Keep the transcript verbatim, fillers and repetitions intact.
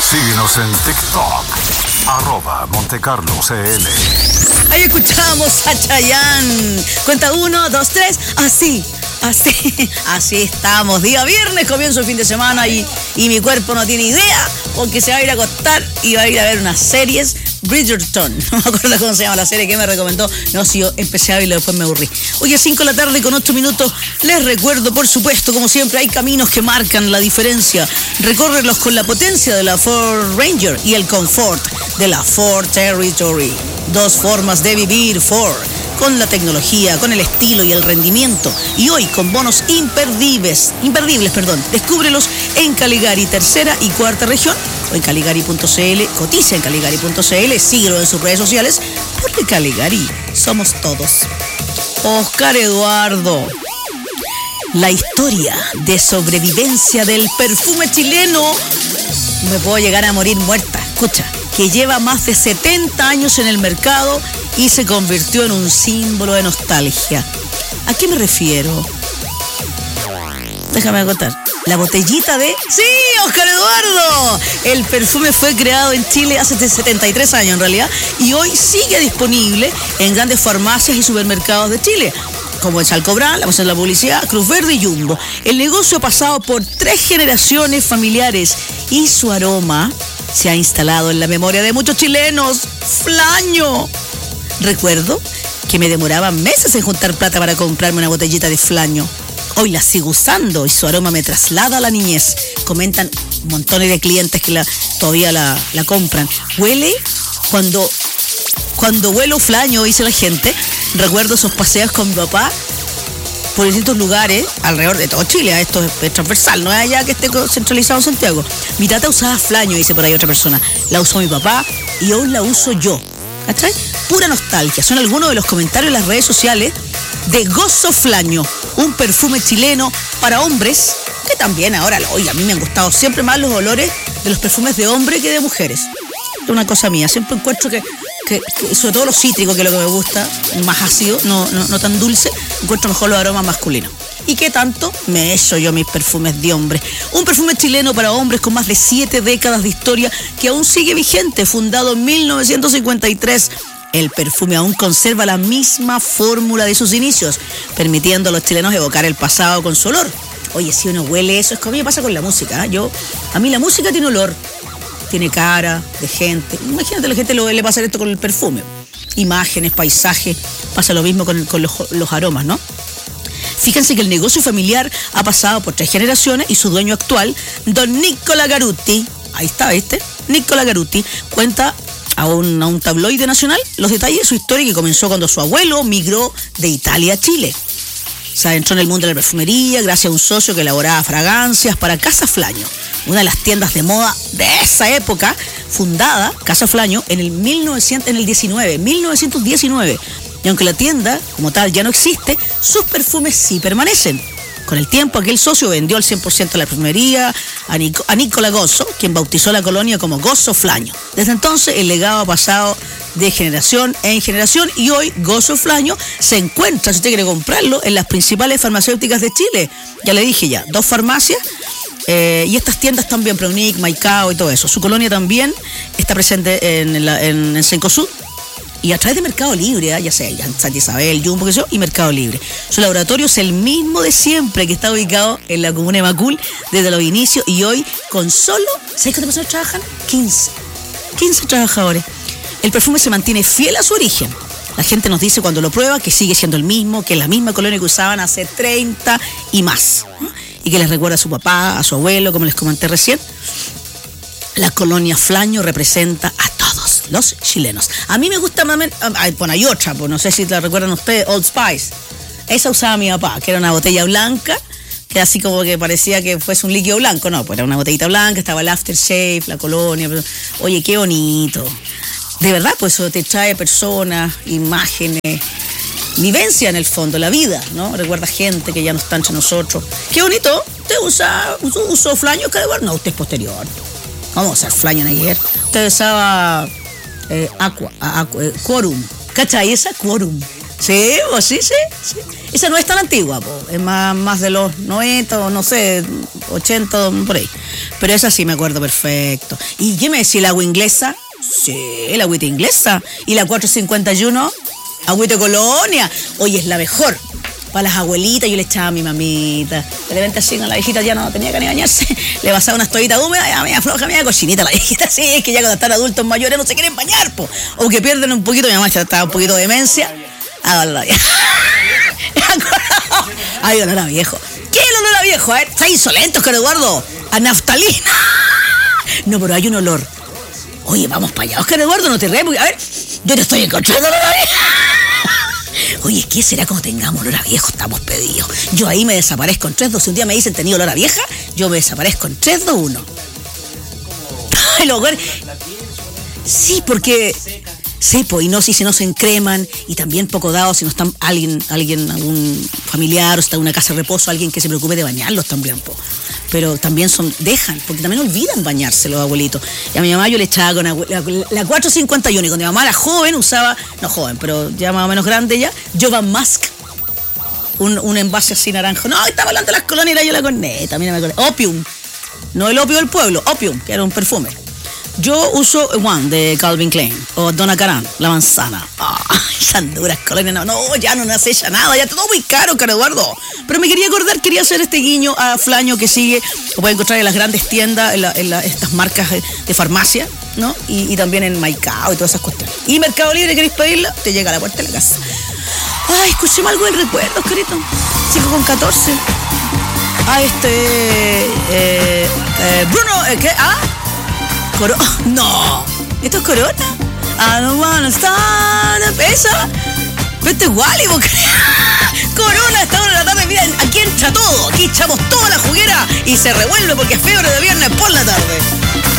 Síguenos en TikTok, arroba Montecarlo C L. Ahí escuchamos a Chayanne. Cuenta uno, dos, tres, así. Así, así estamos. Día viernes, comienzo el fin de semana y, y mi cuerpo no tiene idea porque se va a ir a acostar y va a ir a ver unas series. Bridgerton, no me acuerdo cómo se llama la serie que me recomendó. No, si yo empecé a verlo, después me aburrí. Hoy es cinco de la tarde con ocho minutos. Les recuerdo, por supuesto, como siempre, hay caminos que marcan la diferencia. Recórrelos con la potencia de la Ford Ranger y el confort de la Ford Territory. Dos formas de vivir Ford. Con la tecnología, con el estilo y el rendimiento. Y hoy con bonos imperdibles, imperdibles, perdón. Descúbrelos en Caligari, tercera y cuarta región, o en caligari punto c l. Cotiza en caligari punto c l, síguelo en sus redes sociales, porque Caligari somos todos. Oscar Eduardo. La historia de sobrevivencia del perfume chileno. Me puedo llegar a morir muerta. Escucha, que lleva más de setenta años en el mercado y se convirtió en un símbolo de nostalgia. ¿A qué me refiero? Déjame contar. La botellita de... ¡Sí, Oscar Eduardo! El perfume fue creado en Chile hace setenta y tres años en realidad y hoy sigue disponible en grandes farmacias y supermercados de Chile, como el Salcobral, la Voz de la Publicidad, Cruz Verde y Jumbo. El negocio ha pasado por tres generaciones familiares y su aroma se ha instalado en la memoria de muchos chilenos. ¡Flaño! Recuerdo que me demoraba meses en juntar plata para comprarme una botellita de Flaño. Hoy la sigo usando y su aroma me traslada a la niñez. Comentan montones de clientes que la, todavía la, la compran. Huele cuando, cuando huelo Flaño, dice la gente. Recuerdo esos paseos con mi papá por distintos lugares alrededor de todo Chile. Esto es, es transversal, no es allá que esté centralizado en Santiago. Mi tata usaba Flaño, dice por ahí otra persona. La usó mi papá y hoy la uso yo. ¿Cachai? Pura nostalgia. Son algunos de los comentarios en las redes sociales de Gozo Flaño, un perfume chileno para hombres, que también ahora, oye, a mí me han gustado siempre más los olores de los perfumes de hombre que de mujeres. Es una cosa mía. Siempre encuentro que, que, que sobre todo los cítricos, que es lo que me gusta, más ácido, no, no, no tan dulce, encuentro mejor los aromas masculinos. ¿Y qué tanto me echo yo mis perfumes de hombre? Un perfume chileno para hombres con más de siete décadas de historia que aún sigue vigente, fundado en mil novecientos cincuenta y tres. El perfume aún conserva la misma fórmula de sus inicios, permitiendo a los chilenos evocar el pasado con su olor. Oye, si uno huele eso, es como a mí me pasa con la música, ¿eh? Yo, a mí la música tiene olor, tiene cara de gente. Imagínate, a la gente le pasa esto con el perfume. Imágenes, paisajes, pasa lo mismo con, con los, los aromas, ¿no? Fíjense que el negocio familiar ha pasado por tres generaciones y su dueño actual, don Nicola Garutti, ahí está, ¿viste? Nicola Garutti cuenta a un, a un tabloide nacional los detalles de su historia, que comenzó cuando su abuelo migró de Italia a Chile. Se adentró en el mundo de la perfumería gracias a un socio que elaboraba fragancias para Casa Flaño, una de las tiendas de moda de esa época, fundada Casa Flaño en el mil novecientos, en el diecinueve, mil novecientos diecinueve. Y aunque la tienda como tal ya no existe, sus perfumes sí permanecen. Con el tiempo, aquel socio vendió al cien por ciento la perfumería a, Nico, a Nicola Gozo, quien bautizó la colonia como Gozo Flaño. Desde entonces, el legado ha pasado de generación en generación y hoy Gozo Flaño se encuentra, si usted quiere comprarlo, en las principales farmacéuticas de Chile. Ya le dije ya, dos farmacias eh, y estas tiendas también, Preunic, Maicao y todo eso. Su colonia también está presente en, la, en, en Cencosud. Y a través de Mercado Libre, ¿eh? ya sea Santa Isabel, Jumbo, que yo, y Mercado Libre. Su laboratorio es el mismo de siempre, que está ubicado en la comuna de Macul desde los inicios y hoy con solo, ¿sabes cuántas personas trabajan? quince. quince trabajadores. El perfume se mantiene fiel a su origen. La gente nos dice cuando lo prueba que sigue siendo el mismo, que es la misma colonia que usaban hace treinta y más. ¿no? Y que les recuerda a su papá, a su abuelo, como les comenté recién. La colonia Flaño representa a todos los chilenos. A mí me gusta más, bueno, hay otra, pues no sé si la recuerdan ustedes, Old Spice. Esa usaba mi papá, que era una botella blanca, que así como que parecía que fuese un líquido blanco. No, pues era una botellita blanca, estaba el aftershave, la colonia. Pero, oye, qué bonito. De verdad, pues eso te trae personas, imágenes, vivencia en el fondo, la vida, ¿no? Recuerda gente que ya no está entre nosotros. Qué bonito. ¿Usted usa, usó, usó Flaño, Oscar Eduardo? No, usted es posterior. Vamos a usar Flaño ayer. Usted usaba eh, Aqua, aqua eh, Quorum. ¿Cachai esa? Quorum. Sí, pues sí, sí, sí. Esa no es tan antigua, po. Es más, más de los noventa o no sé, ochenta, por ahí. Pero esa sí me acuerdo perfecto. ¿Y qué me decía, la agua inglesa? Sí, la agüita inglesa. ¿Y la cuatrocientos cincuenta y uno? Agüita Colonia. Oye, es la mejor. Para las abuelitas yo le echaba a mi mamita. De repente así con la viejita ya no tenía que ni bañarse. Le pasaba unas toallitas húmedas, ya media floja, media cochinita la viejita. Sí, es que ya cuando están adultos mayores no se quieren bañar, po. O que pierden un poquito, mi mamá ya estaba un poquito de demencia. Ah, olor a viejo. Ay, olor a viejo. ¿Qué el olor a viejo? Eh? Está insolento, Oscar Eduardo. A naftalina. No, pero hay un olor. Oye, vamos para allá. Oscar Eduardo, no te rees. A ver, yo te estoy encontrando olor a viejo. Oye, ¿qué será cuando tengamos olor a viejo? Estamos pedidos. Yo ahí me desaparezco en tres, dos. Si un día me dicen tenía olor a vieja, yo me desaparezco en tres, dos, uno. El hogar. Sí, porque... Sí, pues, y no, si, si no se encreman, y también poco dado si no están alguien, alguien, algún familiar, o está en una casa de reposo, alguien que se preocupe de bañarlos también, pues. Pero también son, dejan, porque también olvidan bañarse los abuelitos. Y a mi mamá yo le echaba con la, la, la cuatrocientos cincuenta y uno, y cuando mi mamá era joven usaba, no joven, pero ya más o menos grande ya, Jovan Musk, un, un envase así naranjo. No, estaba hablando de las colonias, era yo la corneta, mira, me acordé. Opium, no el opio del pueblo, Opium, que era un perfume. Yo uso One de Calvin Klein o Donna Karan, la manzana. Ah, esas duras colonias, no, no, ya no nace ya nada, ya todo muy caro, Oscar Eduardo. Pero me quería acordar, quería hacer este guiño a Flaño que sigue, lo pueden encontrar en las grandes tiendas, en, la, en la, estas marcas de farmacia, ¿no? Y, y también en Maicao y todas esas cuestiones. Y Mercado Libre, ¿queréis pedirla? Te llega a la puerta de la casa. Ay, escuchemos algo del recuerdo, Oscarito. cinco con catorce. Ah, este... Eh, eh, Bruno, eh, ¿qué? Ah... Coro... No, ¿esto es Corona? I don't wanna start up. ¿Esa? Pero esto es Wally, porque... Corona, esta hora de la tarde, miren, aquí entra todo. Aquí echamos toda la juguera y se revuelve porque es fiebre de viernes por la tarde.